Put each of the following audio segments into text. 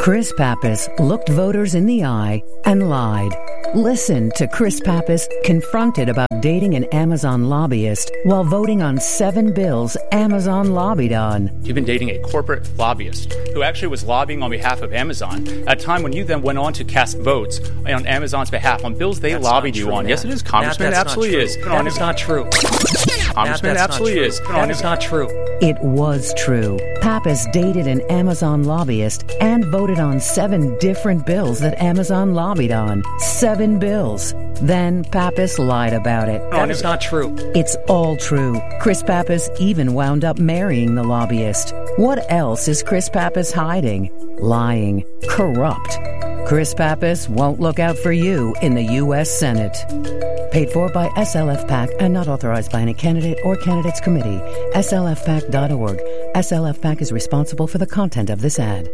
Chris Pappas looked voters in the eye and lied. Listen to Chris Pappas confronted about dating an Amazon lobbyist while voting on 7 bills Amazon lobbied on. You've been dating a corporate lobbyist who actually was lobbying on behalf of Amazon at a time when you then went on to cast votes on Amazon's behalf on bills they lobbied you on. Yes, it is, Congressman. It absolutely is. That is not true. Congressman, it absolutely is. That is not true. It was true. Pappas dated an Amazon lobbyist and voted on 7 different bills that Amazon lobbied on. 7 bills. Then Pappas lied about it. That is not true. It's all true. Chris Pappas even wound up marrying the lobbyist. What else is Chris Pappas hiding? Lying. Corrupt. Chris Pappas won't look out for you in the U.S. Senate. Paid for by SLF PAC and not authorized by any candidate or candidates committee. SLFPAC.org. SLF PAC is responsible for the content of this ad.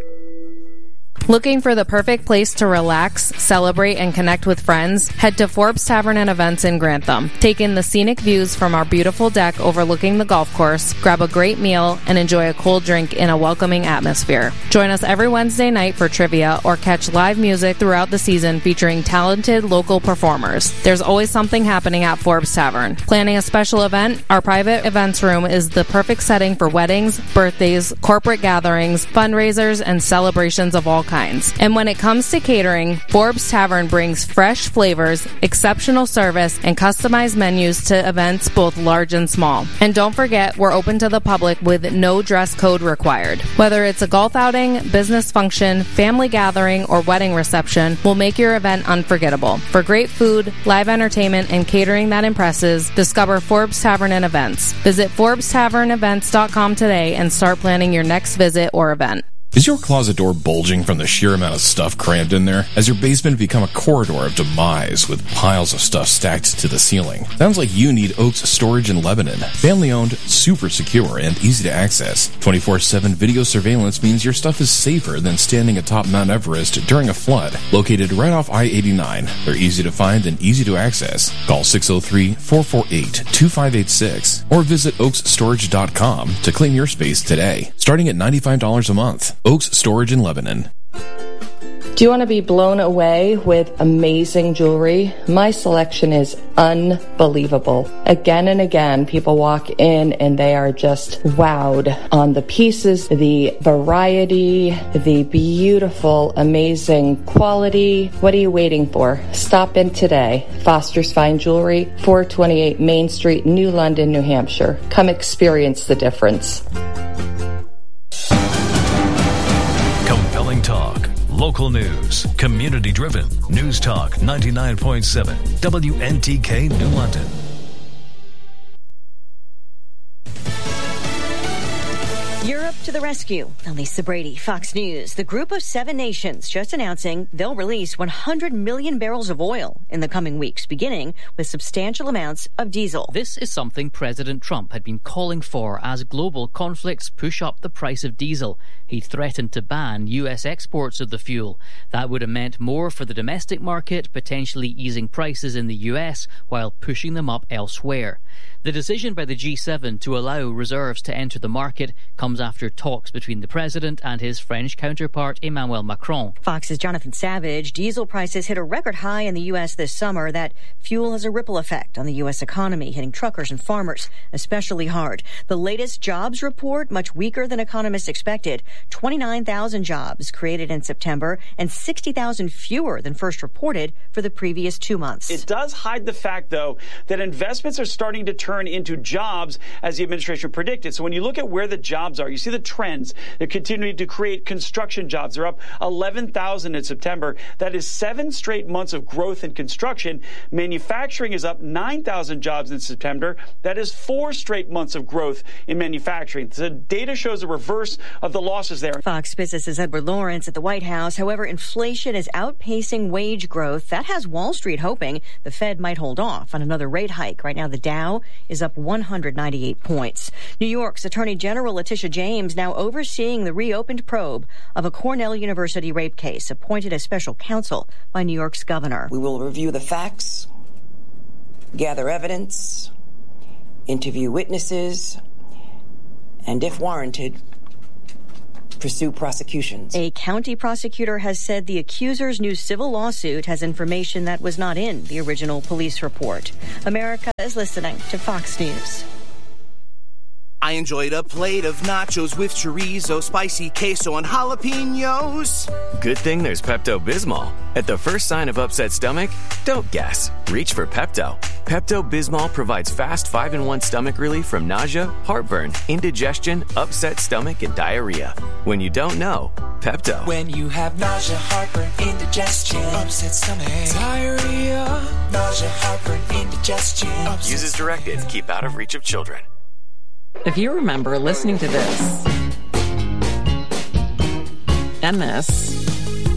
Looking for the perfect place to relax, celebrate, and connect with friends? Head to Forbes Tavern and Events in Grantham. Take in the scenic views from our beautiful deck overlooking the golf course, grab a great meal, and enjoy a cold drink in a welcoming atmosphere. Join us every Wednesday night for trivia or catch live music throughout the season featuring talented local performers. There's always something happening at Forbes Tavern. Planning a special event? Our private events room is the perfect setting for weddings, birthdays, corporate gatherings, fundraisers, and celebrations of all kinds. And when it comes to catering, Forbes Tavern brings fresh flavors, exceptional service, and customized menus to events both large and small. And don't forget, we're open to the public with no dress code required. Whether it's a golf outing, business function, family gathering, or wedding reception, we'll make your event unforgettable. For great food, live entertainment, and catering that impresses, discover Forbes Tavern and Events. Visit ForbesTavernEvents.com today and start planning your next visit or event. Is your closet door bulging from the sheer amount of stuff crammed in there? Has your basement become a corridor of demise with piles of stuff stacked to the ceiling? Sounds like you need Oaks Storage in Lebanon. Family owned, super secure, and easy to access. 24/7 video surveillance means your stuff is safer than standing atop Mount Everest during a flood. Located right off I-89, they're easy to find and easy to access. Call 603-448-2586 or visit oaksstorage.com to claim your space today, starting at $95 a month. Oaks Storage in Lebanon. Do you want to be blown away with amazing jewelry? My selection is unbelievable. Again and again, people walk in and they are just wowed on the pieces, the variety, the beautiful, amazing quality. What are you waiting for? Stop in today. Foster's Fine Jewelry, 428 Main Street, New London, New Hampshire. Come experience the difference. Compelling talk, local news, community-driven. News Talk 99.7, WNTK New London. Europe to the rescue. I'm Lisa Brady, Fox News. The group of 7 nations just announcing they'll release 100 million barrels of oil in the coming weeks, beginning with substantial amounts of diesel. This is something President Trump had been calling for as global conflicts push up the price of diesel. He threatened to ban U.S. exports of the fuel. That would have meant more for the domestic market, potentially easing prices in the U.S. while pushing them up elsewhere. The decision by the G7 to allow reserves to enter the market comes after talks between the president and his French counterpart Emmanuel Macron. Fox's Jonathan Savage. Diesel prices hit a record high in the U.S. this summer. That fuel has a ripple effect on the U.S. economy, hitting truckers and farmers especially hard. The latest jobs report, much weaker than economists expected. 29,000 jobs created in September and 60,000 fewer than first reported for the previous 2 months. It does hide the fact, though, that investments are starting to turn into jobs as the administration predicted. So when you look at where the jobs are, you see the trends. They're continuing to create construction jobs. They're up 11,000 in September. That is 7 straight months of growth in construction. Manufacturing is up 9,000 jobs in September. That is 4 straight months of growth in manufacturing. The data shows a reverse of the losses there. Fox Business's Edward Lawrence at the White House. However, inflation is outpacing wage growth. That has Wall Street hoping the Fed might hold off on another rate hike. Right now, the Dow is up 198 points. New York's Attorney General Letitia James now overseeing the reopened probe of a Cornell University rape case, appointed as special counsel by New York's governor. We will review the facts, gather evidence, interview witnesses, and if warranted, pursue prosecutions. A county prosecutor has said the accuser's new civil lawsuit has information that was not in the original police report. America is listening to Fox News. I enjoyed a plate of nachos with chorizo, spicy queso, and jalapenos. Good thing there's Pepto-Bismol. At the first sign of upset stomach, don't guess. Reach for Pepto. Pepto-Bismol provides fast 5-in-1 stomach relief from nausea, heartburn, indigestion, upset stomach, and diarrhea. When you don't know, Pepto. When you have nausea, heartburn, indigestion, upset stomach, diarrhea, nausea, heartburn, indigestion. Use as directed. Keep out of reach of children. If you remember listening to this, and this,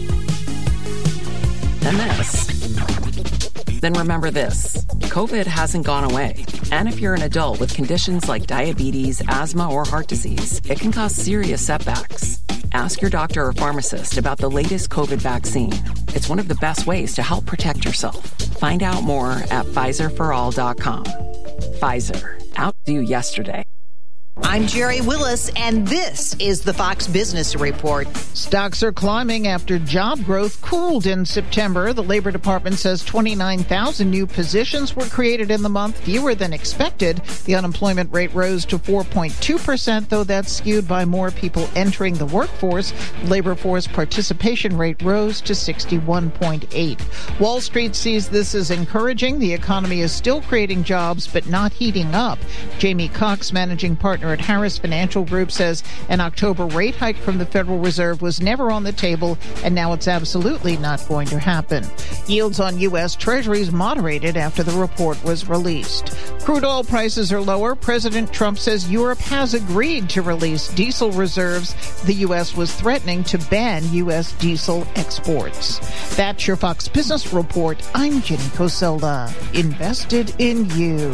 then remember this. COVID hasn't gone away. And if you're an adult with conditions like diabetes, asthma, or heart disease, it can cause serious setbacks. Ask your doctor or pharmacist about the latest COVID vaccine. It's one of the best ways to help protect yourself. Find out more at PfizerForAll.com. Pfizer. Outdo yesterday. I'm Jerry Willis, and this is the Fox Business Report. Stocks are climbing after job growth cooled in September. The Labor Department says 29,000 new positions were created in the month, fewer than expected. The unemployment rate rose to 4.2%, though that's skewed by more people entering the workforce. Labor force participation rate rose to 61.8. Wall Street sees this as encouraging. The economy is still creating jobs, but not heating up. Jamie Cox, managing partner at Harris Financial Group, says an October rate hike from the Federal Reserve was never on the table, and now it's absolutely not going to happen. Yields on U.S. Treasuries moderated after the report was released. Crude oil prices are lower. President Trump says Europe has agreed to release diesel reserves. The U.S. was threatening to ban U.S. diesel exports. That's your Fox Business Report. I'm Jenny Coselda. Invested in you.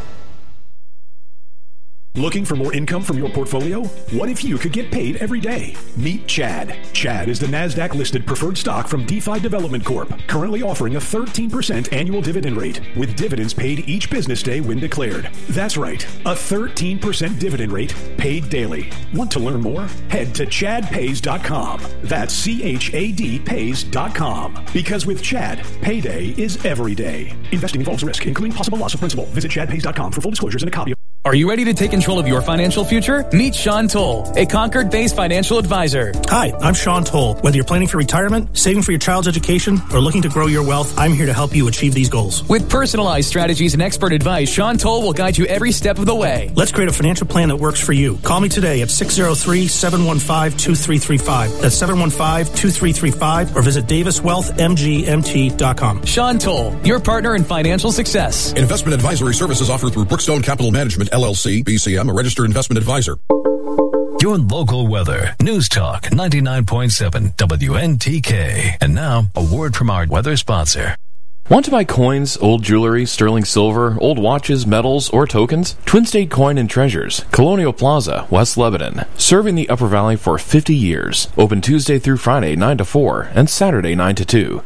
Looking for more income from your portfolio? What if you could get paid every day? Meet Chad. Chad is the NASDAQ-listed preferred stock from DeFi Development Corp., currently offering a 13% annual dividend rate, with dividends paid each business day when declared. That's right, a 13% dividend rate paid daily. Want to learn more? Head to chadpays.com. That's CHAD-Pays.com. Because with Chad, payday is every day. Investing involves risk, including possible loss of principal. Visit chadpays.com for full disclosures and a copy of... Are you ready to take control of your financial future? Meet Sean Toll, a Concord-based financial advisor. Hi, I'm Sean Toll. Whether you're planning for retirement, saving for your child's education, or looking to grow your wealth, I'm here to help you achieve these goals. With personalized strategies and expert advice, Sean Toll will guide you every step of the way. Let's create a financial plan that works for you. Call me today at 603-715-2335. That's 715-2335, or visit DavisWealthMGMT.com. Sean Toll, your partner in financial success. Investment advisory services offered through Brookstone Capital Management, LLC, BCM, a registered investment advisor. Your local weather. News Talk 99.7 WNTK. And now, a word from our weather sponsor. Want to buy coins, old jewelry, sterling silver, old watches, medals, or tokens? Twin State Coin and Treasures, Colonial Plaza, West Lebanon. Serving the Upper Valley for 50 years. Open Tuesday through Friday 9 to 4 and Saturday 9 to 2.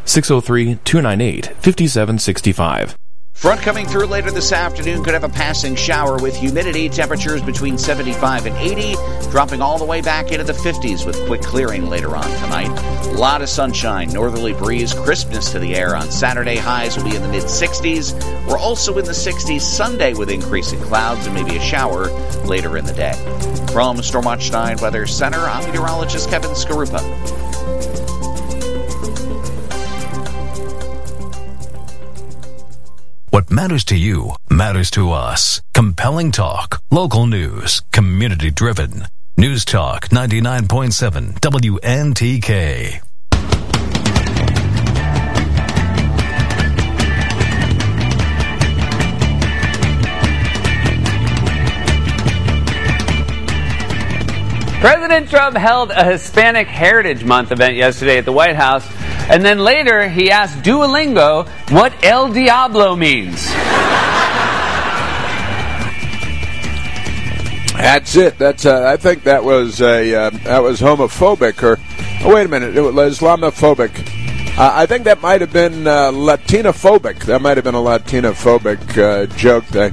603-298-5765. Front coming through later this afternoon could have a passing shower with humidity. Temperatures between 75 and 80, dropping all the way back into the 50s with quick clearing later on tonight. A lot of sunshine, northerly breeze, crispness to the air on Saturday. Highs will be in the mid-60s. We're also in the 60s Sunday with increasing clouds and maybe a shower later in the day. From Stormwatch 9 Weather Center, I'm meteorologist Kevin Skarupa. What matters to you matters to us. Compelling talk, local news, community driven. News Talk 99.7 WNTK. President Trump held a Hispanic Heritage Month event yesterday at the White House, and then later he asked Duolingo what El Diablo means. That's it. I think that was homophobic, or wait a minute, it was Islamophobic. I think that might have been Latinophobic. That might have been a Latinophobic joke thing.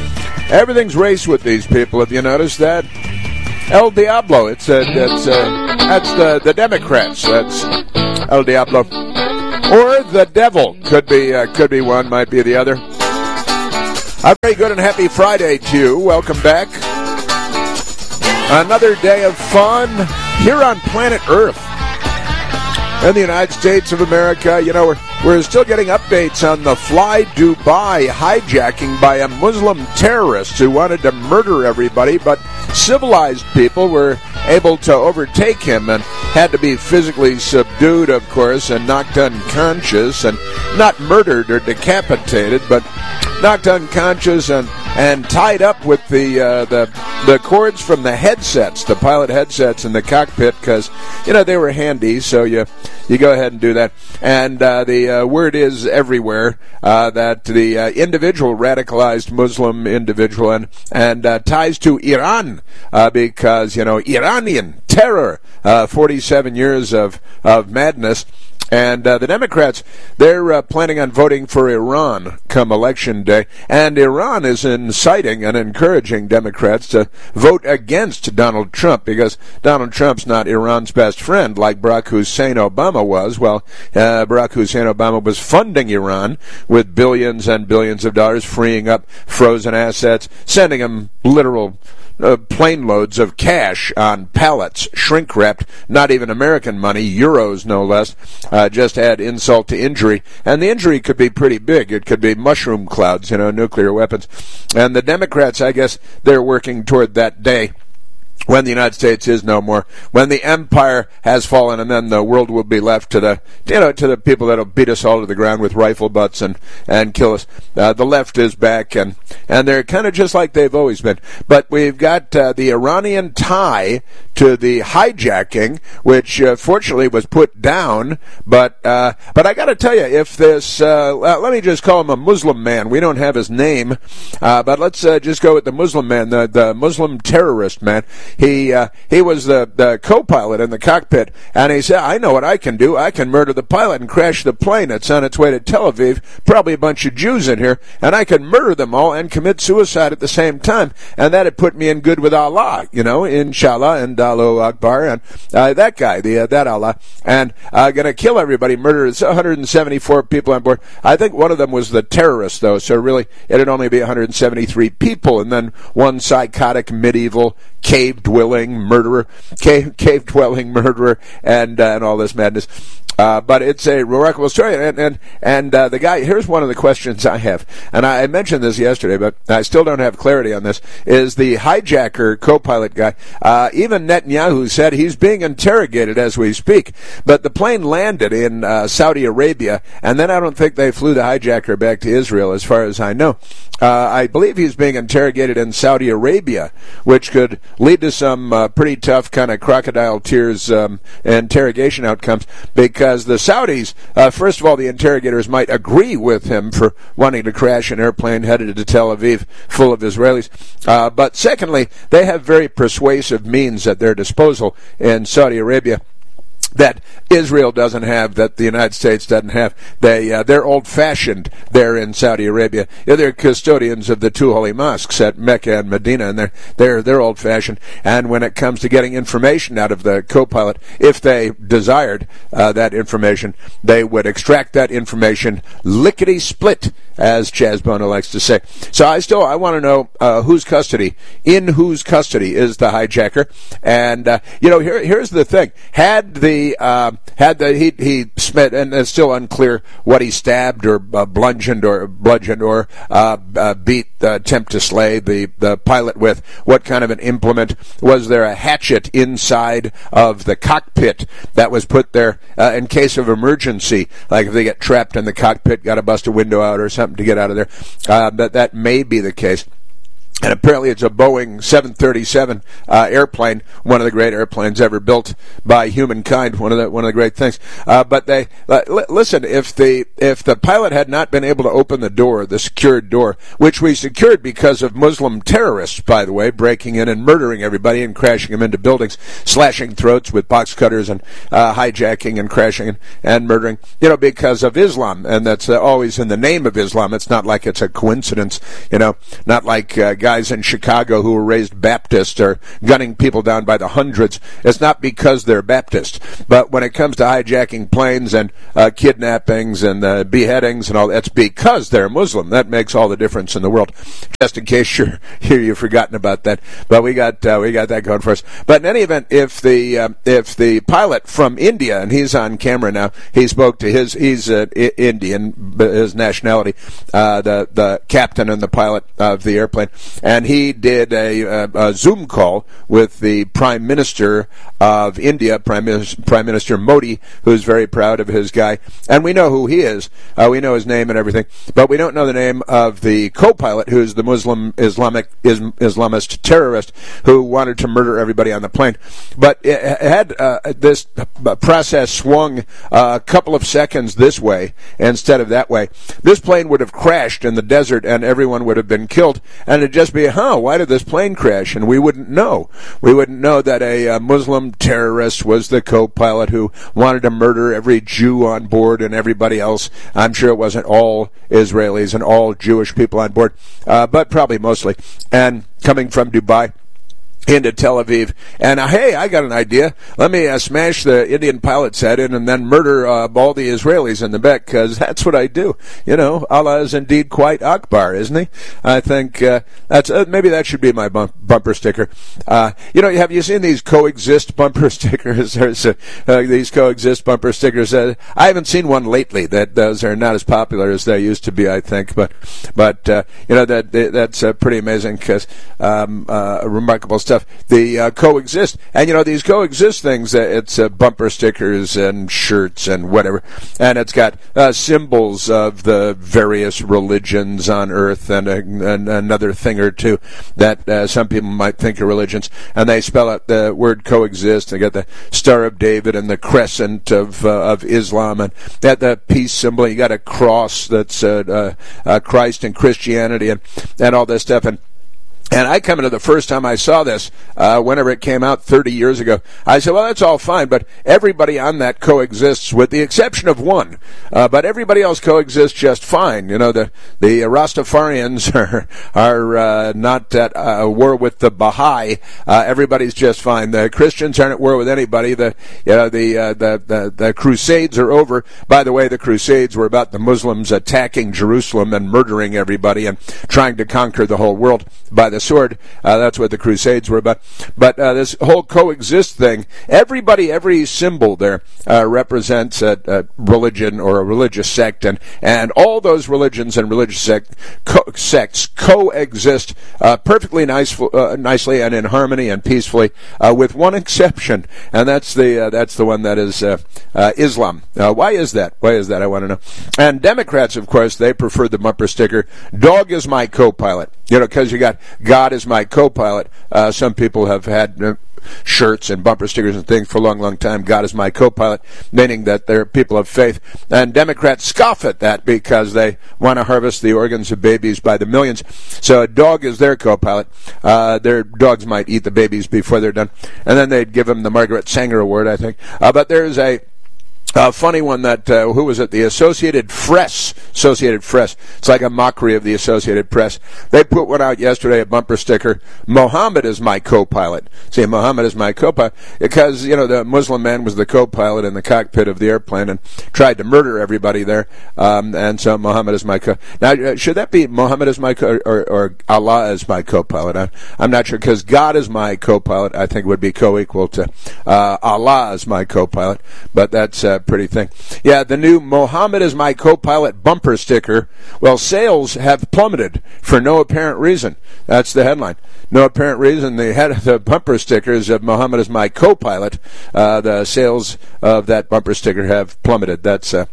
Everything's race with these people. Have you noticed that? El Diablo. It's That's the Democrats. That's El Diablo. Or the devil. Could be one, might be the other. A very good and happy Friday to you. Welcome back. Another day of fun here on planet Earth. In the United States of America, you know, we're still getting updates on the Fly Dubai hijacking by a Muslim terrorist who wanted to murder everybody, but civilized people were able to overtake him and had to be physically subdued, of course, and knocked unconscious, and not murdered or decapitated, but knocked unconscious and tied up with the cords from the headsets, the pilot headsets in the cockpit, because, you know, they were handy, so you go ahead and do that. And the word is everywhere that the individual, radicalized Muslim individual, and ties to Iran, because, you know, Iranian terror, 47 years of madness. And the Democrats, they're planning on voting for Iran come Election Day. And Iran is inciting and encouraging Democrats to vote against Donald Trump, because Donald Trump's not Iran's best friend like Barack Hussein Obama was. Well, Barack Hussein Obama was funding Iran with billions and billions of dollars, freeing up frozen assets, sending them literal plane loads of cash on pallets, shrink-wrapped, not even American money, euros no less, just add insult to injury. And the injury could be pretty big. It could be mushroom clouds, you know, nuclear weapons. And the Democrats, I guess, they're working toward that day when the United States is no more, when the empire has fallen, and then the world will be left to the, you know, to the people that'll beat us all to the ground with rifle butts and kill us. The left is back, and they're kind of just like they've always been. But we've got the Iranian tie to the hijacking, which fortunately was put down. But I got to tell you, if this, let me just call him a Muslim man. We don't have his name, but let's just go with the Muslim man, the Muslim terrorist man. He was the co-pilot in the cockpit, and he said, I know what I can do. I can murder the pilot and crash the plane that's on its way to Tel Aviv, probably a bunch of Jews in here, and I can murder them all and commit suicide at the same time. And that'd put me in good with Allah, you know, inshallah, and Allahu Akbar, and that guy, that Allah, and gonna kill everybody, murder 174 people on board. I think one of them was the terrorist, though, so really it'd only be 173 people, and then one psychotic medieval cave-dwelling murderer, and all this madness. But it's a remarkable story, and the guy. Here's one of the questions I have, and I mentioned this yesterday, but I still don't have clarity on this. Is the hijacker co-pilot guy? Even Netanyahu said he's being interrogated as we speak. But the plane landed in Saudi Arabia, and then I don't think they flew the hijacker back to Israel, as far as I know. I believe he's being interrogated in Saudi Arabia, which could lead to some pretty tough kind of crocodile tears interrogation outcomes, because the Saudis, first of all, the interrogators might agree with him for wanting to crash an airplane headed to Tel Aviv full of Israelis. But secondly, they have very persuasive means at their disposal in Saudi Arabia that Israel doesn't have, that the United States doesn't have. They're old-fashioned there in Saudi Arabia. They're custodians of the two holy mosques at Mecca and Medina, and they're old-fashioned. And when it comes to getting information out of the co-pilot, if they desired that information, they would extract that information lickety-split, as Chaz Bono likes to say. So I want to know whose custody is the hijacker. And here's the thing: he spent, and it's still unclear what he stabbed or bludgeoned or beat, attempt to slay the pilot with. What kind of an implement? Was there a hatchet inside of the cockpit that was put there in case of emergency, like if they get trapped in the cockpit, got to bust a window out or something to get out of there? That may be the case. And apparently it's a Boeing 737 airplane, one of the great airplanes ever built by humankind, one of the great things. But they listen. If the pilot had not been able to open the door, the secured door, which we secured because of Muslim terrorists, by the way, breaking in and murdering everybody and crashing them into buildings, slashing throats with box cutters and hijacking and crashing and murdering, because of Islam, and that's always in the name of Islam. It's not like it's a coincidence, not like guys in Chicago who were raised Baptist are gunning people down by the hundreds, it's not because they're Baptist. But when it comes to hijacking planes and kidnappings and beheadings and all, that's because they're Muslim. That makes all the difference in the world. Just in case you've forgotten about that, but we got that going for us. But in any event, if the pilot from India, and he's on camera now, he spoke to he's Indian, his nationality, the captain and the pilot of the airplane, and he did a Zoom call with the Prime Minister of India, Prime Minister Modi, who's very proud of his guy, and we know who he is. We know his name and everything, but we don't know the name of the co-pilot, who's the Muslim Islamist terrorist who wanted to murder everybody on the plane. But had this process swung a couple of seconds this way instead of that way, this plane would have crashed in the desert and everyone would have been killed, and it'd just be, why did this plane crash? And we wouldn't know. We wouldn't know that a Muslim terrorist was the co-pilot who wanted to murder every Jew on board and everybody else. I'm sure it wasn't all Israelis and all Jewish people on board, but probably mostly. And coming from Dubai into Tel Aviv, and hey, I got an idea. Let me smash the Indian pilot's head in and then murder all the Israelis in the back, because that's what I do. Allah is indeed quite Akbar, isn't he? I think that's maybe that should be my bumper sticker. Have you seen these coexist bumper stickers? These coexist bumper stickers. I haven't seen one lately. Those are not as popular as they used to be, I think. But that's pretty amazing, because remarkable stuff. The coexist, and these coexist things, it's bumper stickers and shirts and whatever, and it's got symbols of the various religions on earth and another thing or two that some people might think are religions, and they spell out the word coexist. They got the Star of David and the crescent of Islam, and that the peace symbol. You got a cross that's Christ and Christianity and all this stuff. And I come into the first time I saw this, whenever it came out 30 years ago, I said, well, that's all fine, but everybody on that coexists with the exception of one. But everybody else coexists just fine. The Rastafarians are not at war with the Baha'i. Everybody's just fine. The Christians aren't at war with anybody. The Crusades are over. By the way, the Crusades were about the Muslims attacking Jerusalem and murdering everybody and trying to conquer the whole world by the sword. That's what the Crusades were about. But this whole coexist thing, every symbol there represents a religion or a religious sect, and all those religions and religious sects coexist perfectly nicely and in harmony and peacefully, with one exception, and that's the one that is Islam. Why is that? I want to know. And Democrats, of course, they prefer the bumper sticker, "Dog is my co-pilot." Because you got God is my co-pilot. Some people have had shirts and bumper stickers and things for a long, long time. God is my co-pilot, meaning that they're people of faith. And Democrats scoff at that because they want to harvest the organs of babies by the millions. So a dog is their co-pilot. Their dogs might eat the babies before they're done. And then they'd give them the Margaret Sanger Award, I think. But there's a funny one that, who was it? The Associated Press. It's like a mockery of the Associated Press. They put one out yesterday, a bumper sticker, "Mohammed is my co-pilot." See, Mohammed is my co-pilot, because, the Muslim man was the co-pilot in the cockpit of the airplane and tried to murder everybody there. And so Mohammed is my Now, should that be Mohammed is my or Allah is my co-pilot? I'm not sure, because God is my co-pilot, I think, would be co-equal to Allah is my co-pilot. But that's pretty thing. Yeah, the new "Mohammed is my co-pilot" bumper sticker. Well, sales have plummeted for no apparent reason. That's the headline. No apparent reason. The bumper stickers of "Mohammed is my co-pilot." The sales of that bumper sticker have plummeted. That's a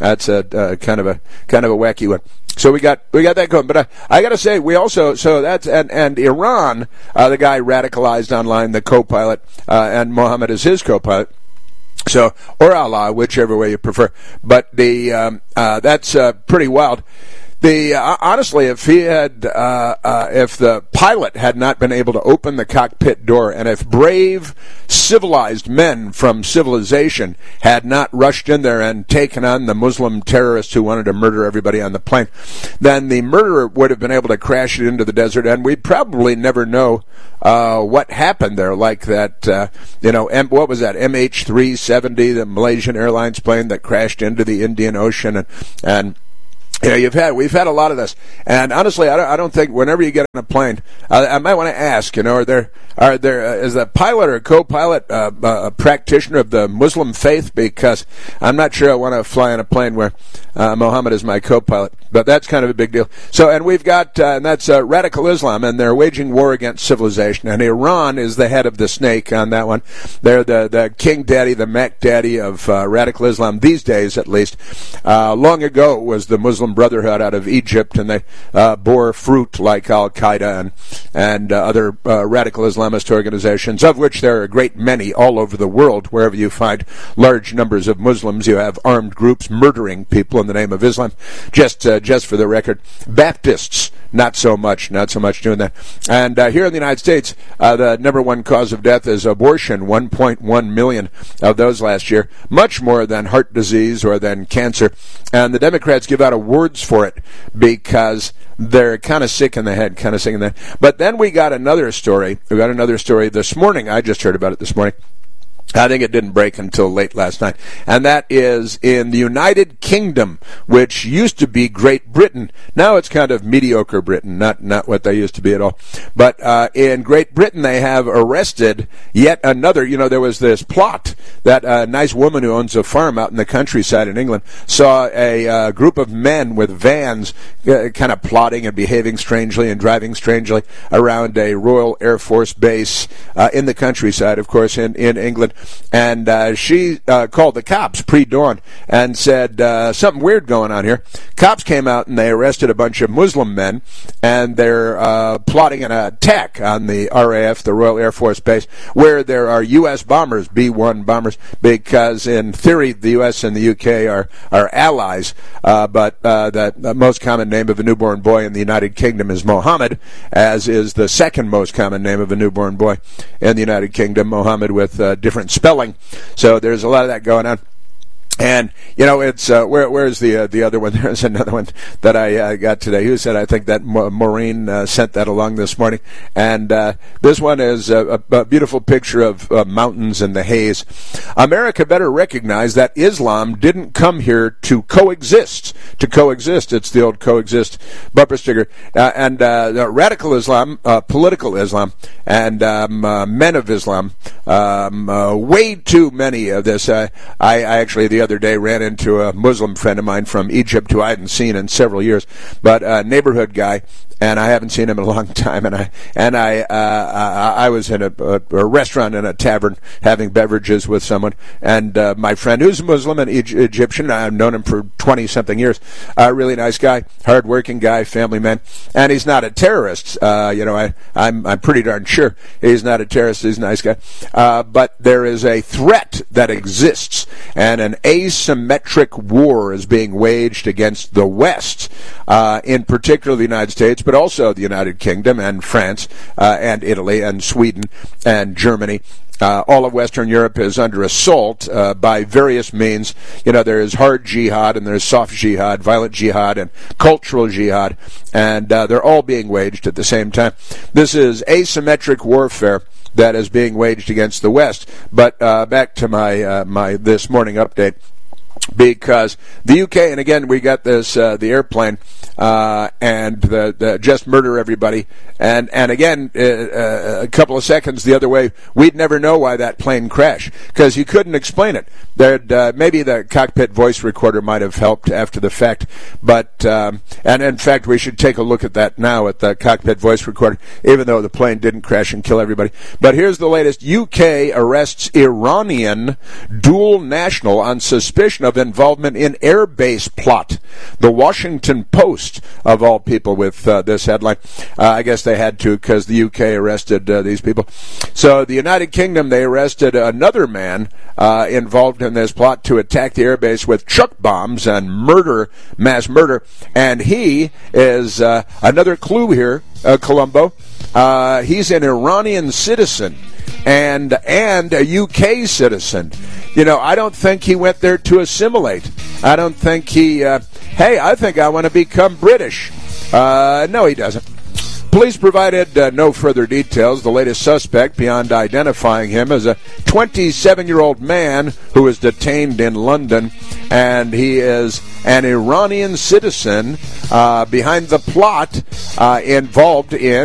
kind of a wacky one. So we got that going, but I got to say, we also, so that's, and Iran, the guy radicalized online, the co-pilot, and Mohammed is his co-pilot. So, or Allah, whichever way you prefer. But that's pretty wild. Honestly, if he had, if the pilot had not been able to open the cockpit door, and if brave, civilized men from civilization had not rushed in there and taken on the Muslim terrorists who wanted to murder everybody on the plane, then the murderer would have been able to crash it into the desert, and we'd probably never know what happened there. Like that, what was that? MH370, the Malaysian Airlines plane that crashed into the Indian Ocean, and we've had a lot of this, and honestly, I don't think whenever you get on a plane, I might want to ask, is the pilot or co-pilot a practitioner of the Muslim faith? Because I'm not sure I want to fly on a plane where Muhammad is my co-pilot, but that's kind of a big deal. So, and we've got, and that's radical Islam, and they're waging war against civilization, and Iran is the head of the snake on that one. They're the king daddy, the Mac daddy of radical Islam these days, at least. Long ago, it was the Muslim Brotherhood out of Egypt, and they bore fruit like Al-Qaeda and other radical Islamist organizations, of which there are a great many all over the world. Wherever you find large numbers of Muslims, you have armed groups murdering people in the name of Islam. Just for the record, Baptists, not so much doing that. And here in the United States, the number one cause of death is abortion, 1.1 million of those last year, much more than heart disease or than cancer. And the Democrats give out awards for it because they're kind of sick in the head, But then we got another story. This morning. I just heard about it this morning. I think it didn't break until late last night. And that is in the United Kingdom, which used to be Great Britain. Now it's kind of mediocre Britain, not what they used to be at all. But in Great Britain, they have arrested yet another. There was this plot that a nice woman who owns a farm out in the countryside in England saw a group of men with vans kind of plotting and behaving strangely and driving strangely around a Royal Air Force base in the countryside, of course, in England. And she called the cops pre-dawn and said, something weird going on here. Cops came out and they arrested a bunch of Muslim men, and they're plotting an attack on the RAF, the Royal Air Force Base, where there are U.S. bombers, B-1 bombers, because in theory the U.S. and the U.K. are allies, but the most common name of a newborn boy in the United Kingdom is Mohammed, as is the second most common name of a newborn boy in the United Kingdom, Mohammed with different spelling. So there's a lot of that going on. And, it's, where's the other one? There's another one that I got today. Who said, I think that Maureen sent that along this morning. And this one is a beautiful picture of mountains and the haze. America better recognize that Islam didn't come here to coexist. It's the old coexist bumper sticker. And radical Islam, political Islam, and men of Islam, way too many of this. I actually, the other day, ran into a Muslim friend of mine from Egypt who I hadn't seen in several years, but a neighborhood guy, and I haven't seen him in a long time. And I was in a restaurant in a tavern having beverages with someone, and my friend, who's Muslim and Egyptian, I've known him for 20-something years, a really nice guy, hard-working guy, family man, and he's not a terrorist. I'm pretty darn sure he's not a terrorist. He's a nice guy, but there is a threat that exists, and an asymmetric war is being waged against the West, in particular the United States, but also the United Kingdom and France and Italy and Sweden and Germany. All of Western Europe is under assault by various means. There is hard jihad and there's soft jihad, violent jihad and cultural jihad, and they're all being waged at the same time. This is asymmetric warfare that is being waged against the West. But back to my this morning update. Because the UK, and again, we got this, the airplane, and the just murder everybody. And again, a couple of seconds the other way, we'd never know why that plane crashed, because you couldn't explain it. Maybe the cockpit voice recorder might have helped after the fact, but, and in fact, we should take a look at that now, at the cockpit voice recorder, even though the plane didn't crash and kill everybody. But here's the latest. UK arrests Iranian dual national on suspicion of involvement in airbase plot. The Washington Post, of all people, with this headline. I guess they had to because the UK arrested these people. So the United Kingdom, they arrested another man involved in this plot to attack the airbase with truck bombs and mass murder. And he is another clue here, Colombo. He's an Iranian citizen and a UK citizen. You know, I don't think he went there to assimilate. I don't think he, hey, I think I want to become British. No, he doesn't. Police provided no further details. The latest suspect, beyond identifying him as a 27-year-old man who was detained in London, and he is an Iranian citizen behind the plot involved in